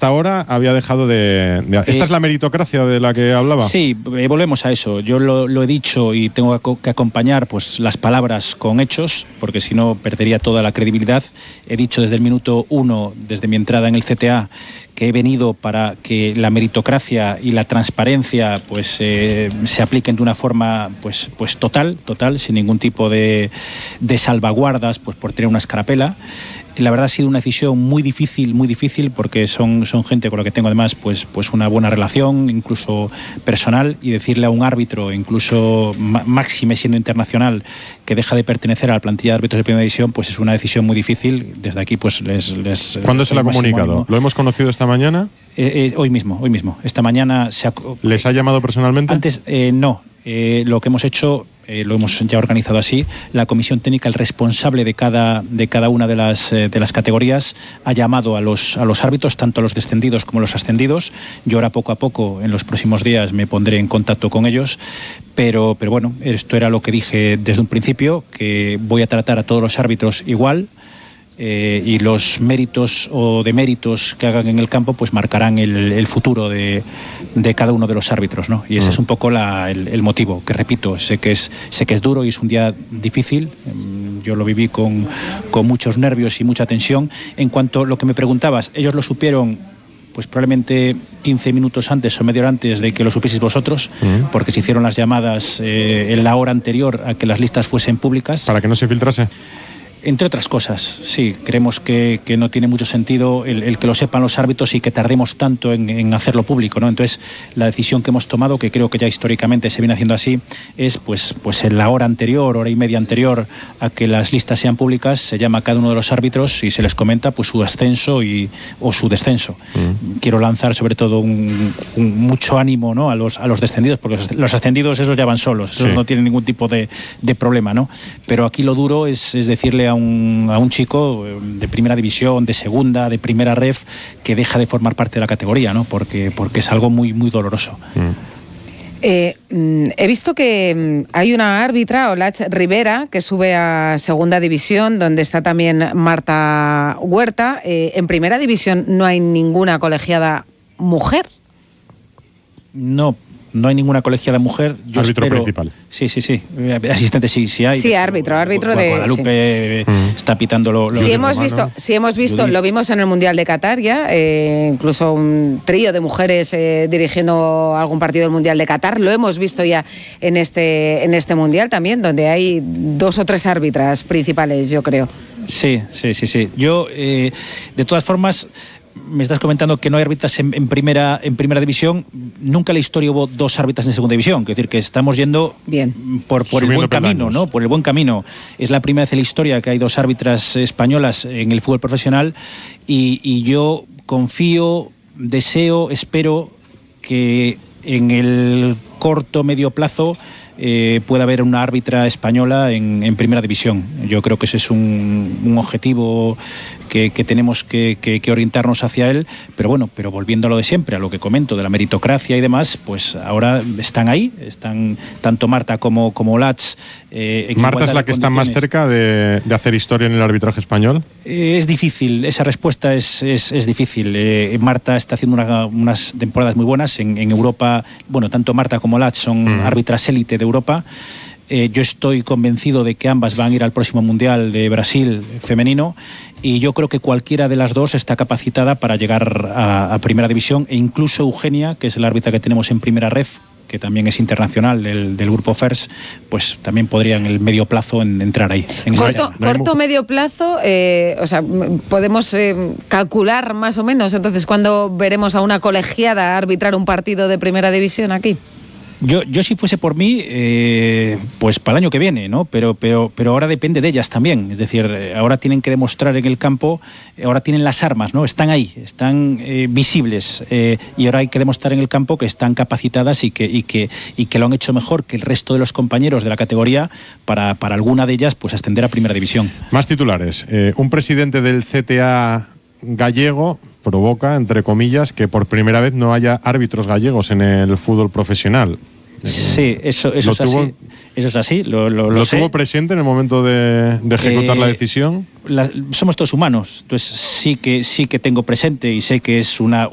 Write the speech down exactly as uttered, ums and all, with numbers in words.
hasta ahora había dejado de... de ¿Esta eh, es la meritocracia de la que hablaba? Sí, eh, volvemos a eso. Yo lo, lo he dicho y tengo que acompañar pues las palabras con hechos, porque si no perdería toda la credibilidad. He dicho desde el minuto uno, desde mi entrada en el C T A, que he venido para que la meritocracia y la transparencia pues eh, se apliquen de una forma pues pues total, total, sin ningún tipo de, de salvaguardas pues por tener una escarapela. La verdad ha sido una decisión muy difícil, muy difícil, porque son, son gente con la que tengo además pues, pues una buena relación, incluso personal, y decirle a un árbitro, incluso máxime siendo internacional, que deja de pertenecer a la plantilla de árbitros de primera división, pues es una decisión muy difícil. Desde aquí pues les... les ¿Cuándo se le ha comunicado? Ánimo. ¿Lo hemos conocido esta mañana? Eh, eh, hoy mismo, hoy mismo. Esta mañana se ha... ¿Les ha llamado personalmente? Antes, eh, no. Eh, lo que hemos hecho... Eh, lo hemos ya organizado así. La comisión técnica, el responsable de cada, de cada una de las, eh, de las categorías, ha llamado a los, a los árbitros, tanto a los descendidos como a los ascendidos. Yo ahora poco a poco, en los próximos días, me pondré en contacto con ellos. Pero, pero bueno, esto era lo que dije desde un principio, que voy a tratar a todos los árbitros igual. Eh, y los méritos o deméritos que hagan en el campo pues marcarán el, el futuro de, de cada uno de los árbitros, ¿no? Y ese mm. es un poco la, el, el motivo, que repito, sé que es sé que es duro y es un día difícil. Yo lo viví con, con muchos nervios y mucha tensión. En cuanto a lo que me preguntabas, ellos lo supieron pues probablemente quince minutos antes o media hora antes de que lo supieseis vosotros, mm. porque se hicieron las llamadas eh, en la hora anterior a que las listas fuesen públicas. ¿Para que no se filtrase? Entre otras cosas, sí, creemos que, que no tiene mucho sentido el, el que lo sepan los árbitros y que tardemos tanto en, en hacerlo público, ¿no? Entonces, la decisión que hemos tomado, que creo que ya históricamente se viene haciendo así, es pues, pues en la hora anterior, hora y media anterior a que las listas sean públicas, se llama a cada uno de los árbitros y se les comenta pues su ascenso y, o su descenso. Mm. Quiero lanzar sobre todo un, un mucho ánimo, ¿no? a, los, a los descendidos, porque los ascendidos esos ya van solos, esos sí. no tienen ningún tipo de, de problema, ¿no? Pero aquí lo duro es, es decirle a A un, a un chico de primera división, de segunda, de primera ref, que deja de formar parte de la categoría, ¿no? Porque, porque es algo muy, muy doloroso. Mm. Eh, he visto que hay una árbitra, Olach Rivera, que sube a segunda división, donde está también Marta Huerta. Eh, en primera división no hay ninguna colegiada mujer. No. No hay ninguna colegiada mujer. Yo árbitro espero, principal. Sí, sí, sí. Asistente sí, sí hay. Sí, árbitro, árbitro de... Guadalupe sí. está pitando lo... lo sí, hemos visto, sí, hemos visto, lo vimos en el Mundial de Qatar ya, eh, incluso un trío de mujeres eh, dirigiendo algún partido del Mundial de Qatar. Lo hemos visto ya en este, en este Mundial también, donde hay dos o tres árbitras principales, yo creo. Sí, sí, sí, sí. Yo, eh, de todas formas... Me estás comentando que no hay árbitras en, en primera en primera división. Nunca en la historia hubo dos árbitras en segunda división. Es decir, que estamos yendo Bien. por, por el buen camino, ¿no? Por el buen camino. Es la primera vez en la historia que hay dos árbitras españolas en el fútbol profesional y, y yo confío, deseo, espero que en el corto, medio plazo eh, pueda haber una árbitra española en, en primera división. Yo creo que ese es un, un objetivo que, que tenemos que, que, que orientarnos hacia él, pero bueno, pero volviendo a lo de siempre, a lo que comento, de la meritocracia y demás, pues ahora están ahí, están tanto Marta como, como Olach. Eh, en ¿Marta es la que está más cerca de, de hacer historia en el arbitraje español? Eh, es difícil, esa respuesta es, es, es difícil. Eh, Marta está haciendo una, unas temporadas muy buenas en, en Europa. Bueno, tanto Marta como Olach son mm. árbitras élite de Europa. Eh, yo estoy convencido de que ambas van a ir al próximo Mundial de Brasil femenino y yo creo que cualquiera de las dos está capacitada para llegar a, a Primera División, e incluso Eugenia, que es la árbitra que tenemos en Primera Ref, que también es internacional del, del grupo FERS, pues también podría en el medio plazo en, entrar ahí. En corto, corto medio plazo, eh, o sea, podemos eh, calcular más o menos, entonces, ¿cuándo veremos a una colegiada arbitrar un partido de Primera División aquí? Yo, yo si fuese por mí, eh, pues para el año que viene, ¿no? Pero, pero, pero ahora depende de ellas también. Es decir, ahora tienen que demostrar en el campo, ahora tienen las armas, ¿no? Están ahí, están eh, visibles, eh, y ahora hay que demostrar en el campo que están capacitadas y que, y que, y que lo han hecho mejor que el resto de los compañeros de la categoría para, para alguna de ellas pues ascender a Primera División. Más titulares. Eh, un presidente del C T A gallego provoca, entre comillas, que por primera vez no haya árbitros gallegos en el fútbol profesional. Sí, eso, eso, es, tuvo, así, eso es así. Lo, lo, lo, ¿Lo sé. tuvo presente en el momento de, de ejecutar eh, la decisión? La, somos todos humanos, entonces sí que, sí que tengo presente y sé que es una...